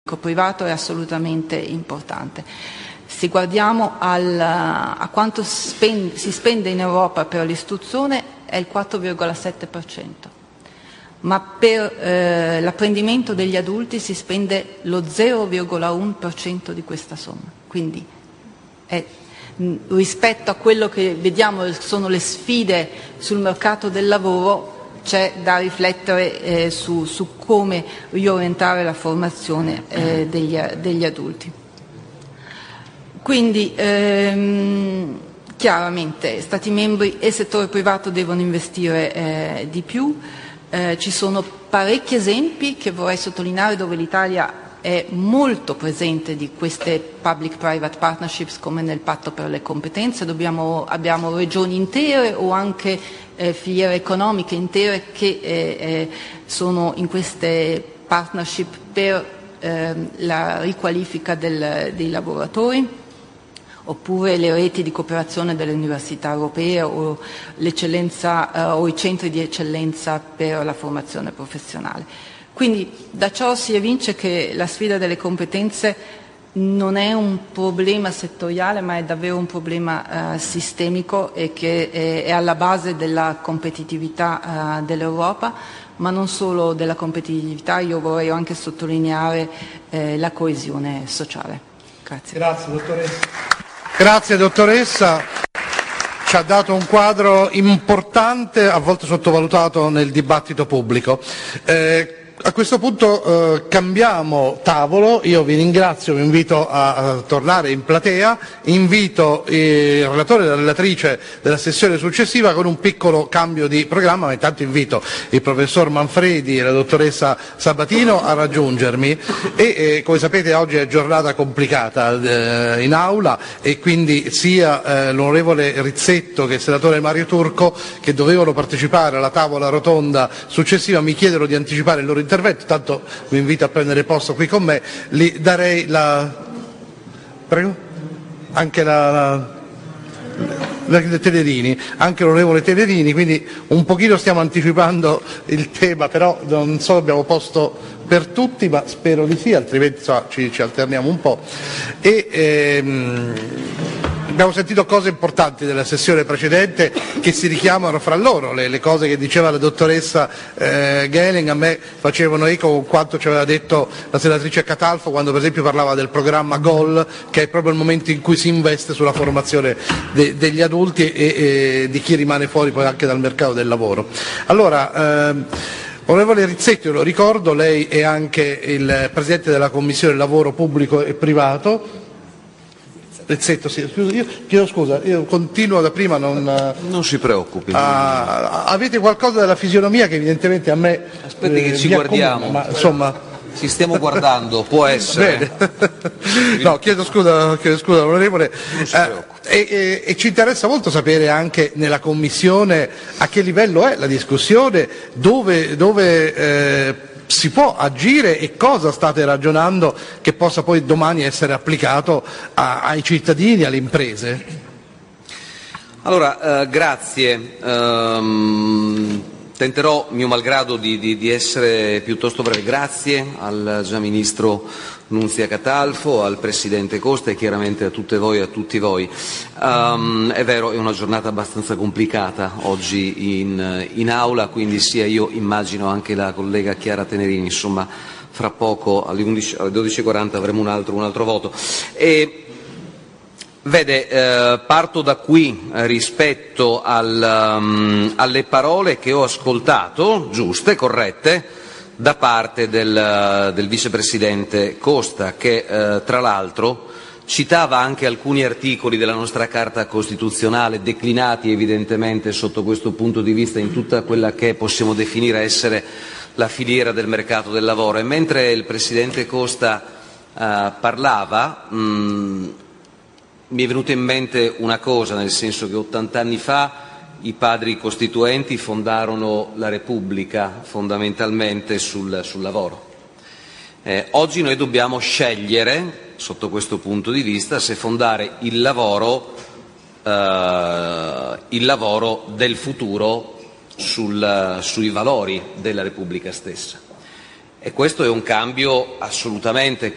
pubblico-privato è assolutamente importante. Se guardiamo a quanto si spende in Europa per l'istruzione è il 4,7%, ma per l'apprendimento degli adulti si spende lo 0,1% di questa somma. Quindi rispetto a quello che vediamo sono le sfide sul mercato del lavoro, c'è da riflettere su come riorientare la formazione degli adulti. Quindi chiaramente Stati membri e settore privato devono investire di più. Ci sono parecchi esempi che vorrei sottolineare dove l'Italia è molto presente di queste public-private partnerships, come nel patto per le competenze. Abbiamo regioni intere o anche filiere economiche intere che sono in queste partnership per la riqualifica dei lavoratori, oppure le reti di cooperazione delle università europee o i centri di eccellenza per la formazione professionale. Quindi da ciò si evince che la sfida delle competenze non è un problema settoriale, ma è davvero un problema sistemico e che è alla base della competitività dell'Europa, ma non solo della competitività. Io vorrei anche sottolineare la coesione sociale. Grazie. Grazie dottoressa. Grazie dottoressa, ci ha dato un quadro importante, a volte sottovalutato nel dibattito pubblico. A questo punto cambiamo tavolo, io vi ringrazio, vi invito a tornare in platea, invito il relatore e la relatrice della sessione successiva con un piccolo cambio di programma, ma intanto invito il professor Manfredi e la dottoressa Sabatino a raggiungermi e come sapete oggi è giornata complicata in aula e quindi sia l'onorevole Rizzetto che il senatore Mario Turco, che dovevano partecipare alla tavola rotonda successiva, mi chiedono di anticipare il loro intervento, tanto vi invito a prendere posto qui con me, li darei anche Telerini, anche l'onorevole Telerini, quindi un pochino stiamo anticipando il tema, però non so, abbiamo posto per tutti, ma spero di sì, altrimenti ci alterniamo un po'. Abbiamo sentito cose importanti della sessione precedente che si richiamano fra loro, le cose che diceva la dottoressa Gehling a me facevano eco con quanto ci aveva detto la senatrice Catalfo quando per esempio parlava del programma GOL, che è proprio il momento in cui si investe sulla formazione degli adulti e di chi rimane fuori poi anche dal mercato del lavoro. Allora, onorevole Rizzetti, lo ricordo, lei è anche il Presidente della Commissione Lavoro Pubblico e Privato. Rizzetto, sì, io chiedo scusa, io continuo da prima, non si preoccupi. Avete qualcosa della fisionomia che evidentemente a me aspetti che ci guardiamo, ma insomma ci stiamo guardando, può essere. No, chiedo scusa onorevole. Non si preoccupi. E ci interessa molto sapere anche nella Commissione a che livello è la discussione, dove si può agire e cosa state ragionando che possa poi domani essere applicato ai cittadini, alle imprese? Allora, grazie. Tenterò, mio malgrado, di essere piuttosto breve. Grazie al già ministro Nunzia Catalfo, al Presidente Costa e chiaramente a tutte voi e a tutti voi. È vero, è una giornata abbastanza complicata oggi in aula, quindi sia io immagino anche la collega Chiara Tenerini, insomma fra poco alle 12:40 avremo un altro voto. Vede, parto da qui rispetto alle parole che ho ascoltato, giuste, corrette, da parte del vicepresidente Costa, che tra l'altro citava anche alcuni articoli della nostra Carta Costituzionale, declinati evidentemente sotto questo punto di vista in tutta quella che possiamo definire essere la filiera del mercato del lavoro. E mentre il presidente Costa parlava, mi è venuta in mente una cosa, nel senso che 80 anni fa i padri costituenti fondarono la Repubblica fondamentalmente sul lavoro. Oggi noi dobbiamo scegliere, sotto questo punto di vista, se fondare il lavoro del futuro sui valori della Repubblica stessa. E questo è un cambio assolutamente